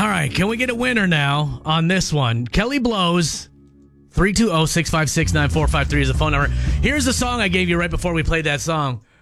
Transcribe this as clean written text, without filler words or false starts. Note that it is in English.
All right, can we get a winner now on this one? Kelly Blows, 320-656-9453 is the phone number. Here's the song I gave you right before we played that song.